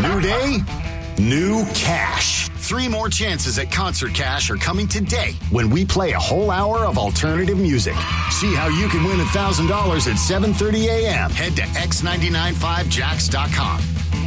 New day, new cash. 3 more chances at Concert Cash are coming today when we play a whole hour of alternative music. See how you can win $1,000 at 7:30 a.m. Head to x995jacks.com.